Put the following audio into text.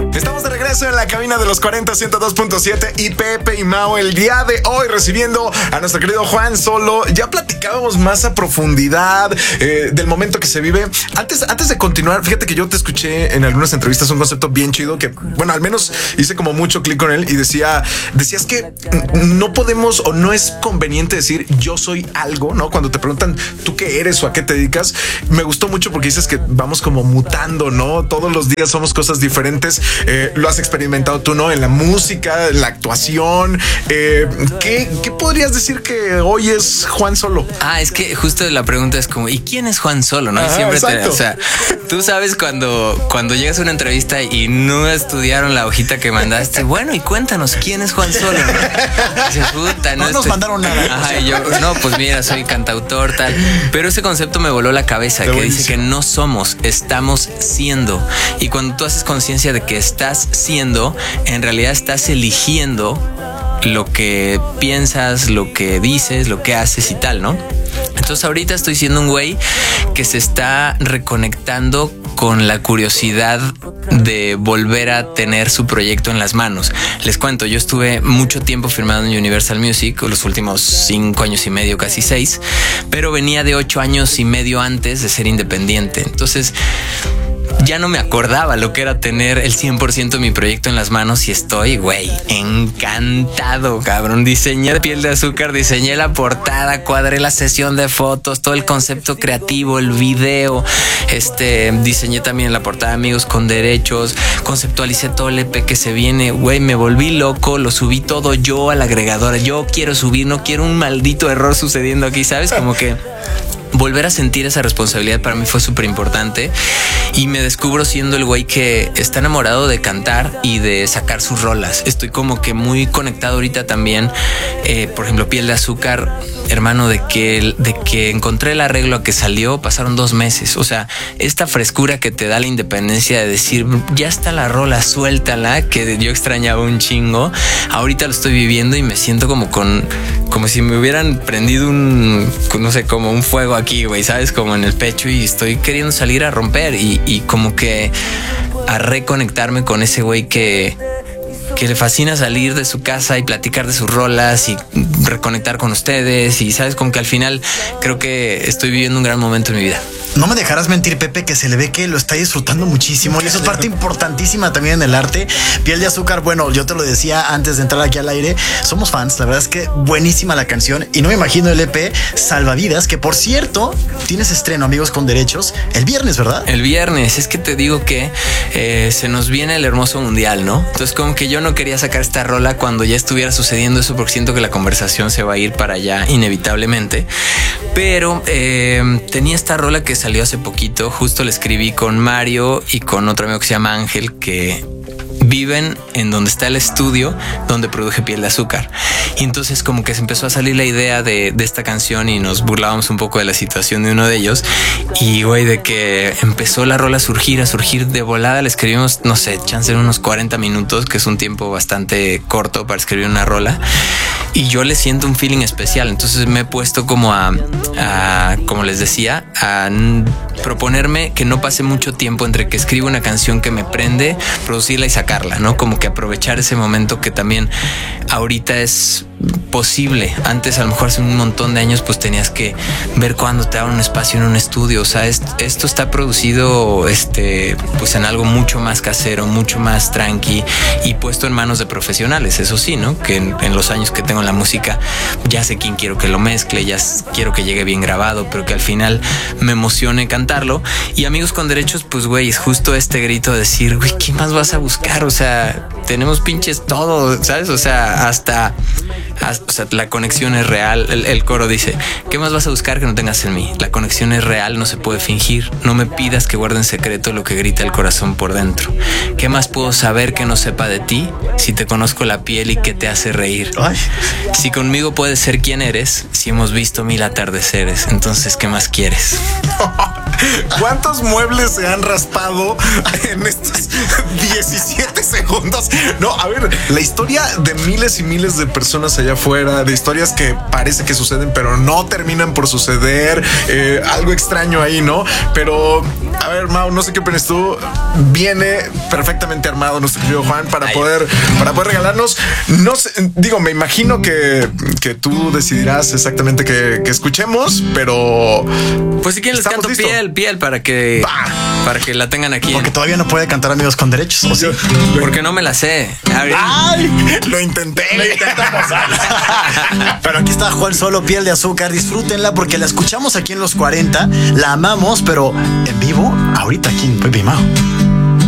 Estamos de regreso en la cabina de los 40 102.7 y Pepe y Mau el día de hoy recibiendo a nuestro querido Juan Solo. Ya platicábamos más a profundidad del momento que se vive. Antes de continuar, fíjate que yo te escuché en algunas entrevistas un concepto bien chido que, bueno, al menos hice como mucho clic con él y decías que no podemos o no es conveniente decir yo soy algo, ¿no? Cuando te preguntan tú qué eres o a qué te dedicas, me gustó mucho porque dices que vamos como mutando, ¿no? Todos los días somos cosas diferentes. Lo has experimentado tú, ¿no? En la música, en la actuación. ¿Qué podrías decir que hoy es Juan Solo? Es que justo la pregunta es como, ¿y quién es Juan Solo? ¿No? Y siempre o sea, tú sabes cuando llegas a una entrevista y no estudiaron la hojita que mandaste, bueno, y cuéntanos, ¿quién es Juan Solo? ¿No? Dices, puta, no nos mandaron nada. Y yo, no, pues mira, soy cantautor, tal. Pero ese concepto me voló la cabeza, que dice que no somos, estamos siendo. Y cuando tú haces conciencia de que estás siendo, en realidad estás eligiendo lo que piensas, lo que dices, lo que haces y tal, ¿no? Entonces ahorita estoy siendo un güey que se está reconectando con la curiosidad de volver a tener su proyecto en las manos. Les cuento, yo estuve mucho tiempo firmado en Universal Music, los últimos 5 años y medio, casi 6, pero venía de 8 años y medio antes de ser independiente. Entonces ya no me acordaba lo que era tener el 100% de mi proyecto en las manos y estoy, güey, encantado, cabrón. Diseñé Piel de Azúcar, diseñé la portada, cuadré la sesión de fotos, todo el concepto creativo, el video, diseñé también la portada de Amigos con Derechos, conceptualicé todo el EP que se viene, güey, me volví loco, lo subí todo yo a la agregadora. Yo quiero subir, no quiero un maldito error sucediendo aquí, ¿sabes? Como que volver a sentir esa responsabilidad para mí fue súper importante y me descubro siendo el güey que está enamorado de cantar y de sacar sus rolas. Estoy como que muy conectado ahorita también. Por ejemplo, Piel de Azúcar, hermano, de que encontré el arreglo a que salió, pasaron 2 meses. O sea, esta frescura que te da la independencia de decir, ya está la rola, suéltala, que yo extrañaba un chingo. Ahorita lo estoy viviendo y me siento como si me hubieran prendido no sé, como un fuego aquí, güey, ¿sabes? Como en el pecho y estoy queriendo salir a romper y como que a reconectarme con ese güey que le fascina salir de su casa y platicar de sus rolas y reconectar con ustedes y, ¿sabes? Como que al final creo que estoy viviendo un gran momento en mi vida. No me dejarás mentir, Pepe, que se le ve que lo está disfrutando muchísimo y eso es parte importantísima también en el arte. Piel de Azúcar, bueno, yo te lo decía antes de entrar aquí al aire, somos fans, la verdad es que buenísima la canción y no me imagino el EP Salvavidas, que por cierto, tienes estreno, Amigos con Derechos, el viernes, ¿verdad? El viernes, es que te digo que se nos viene el hermoso mundial, ¿no? Entonces como que yo no quería sacar esta rola cuando ya estuviera sucediendo eso porque siento que la conversación se va a ir para allá inevitablemente, pero tenía esta rola que salió hace poquito, justo la escribí con Mario y con otro amigo que se llama Ángel, que viven en donde está el estudio donde produje Piel de Azúcar. Y entonces como que se empezó a salir la idea de esta canción y nos burlábamos un poco de la situación de uno de ellos. Y güey, de que empezó la rola a surgir de volada, le escribimos, no sé, chance en unos 40 minutos, que es un tiempo bastante corto para escribir una rola. Y yo le siento un feeling especial. Entonces me he puesto como como les decía, a proponerme que no pase mucho tiempo entre que escribo una canción que me prende, producirla y sacarla, ¿no? Como que aprovechar ese momento que también ahorita es posible. Antes, a lo mejor hace un montón de años, pues tenías que ver cuándo te daban un espacio en un estudio. O sea, esto está producido pues en algo mucho más casero, mucho más tranqui y puesto en manos de profesionales. Eso sí, ¿no? Que en los años que tengo en la música ya sé quién quiero que lo mezcle, ya quiero que llegue bien grabado, pero que al final me emocione cantarlo. Y Amigos con Derechos, pues güey, es justo este grito de decir, güey, ¿qué más vas a buscar? O sea, tenemos pinches todo, ¿sabes? O sea, hasta la conexión es real. El coro dice, ¿qué más vas a buscar que no tengas en mí? La conexión es real, no se puede fingir. No me pidas que guarde en secreto lo que grita el corazón por dentro. ¿Qué más puedo saber que no sepa de ti si te conozco la piel y que te hace reír? Ay. Si conmigo puedes ser quien eres, si hemos visto 1000 atardeceres, entonces ¿qué más quieres? ¿Cuántos muebles se han raspado en estos 17 segundos. No, a ver, la historia de miles y miles de personas allá afuera, de historias que parece que suceden, pero no terminan por suceder. Algo extraño ahí, ¿no? Pero, a ver, Mau, no sé qué opinas tú. Viene perfectamente armado nuestro querido Juan para poder regalarnos. No sé, digo, me imagino que tú decidirás exactamente qué escuchemos, pero pues si quieren les canto piel para que la tengan aquí. Porque todavía no puede cantar Amigos con Derechos, ¿o sí? Porque no me la sé. Ay, lo intenté. Pero aquí está Juan Solo, Piel de Azúcar. Disfrútenla porque la escuchamos aquí en Los 40. La amamos, pero en vivo, ahorita aquí en Pepe y Mau.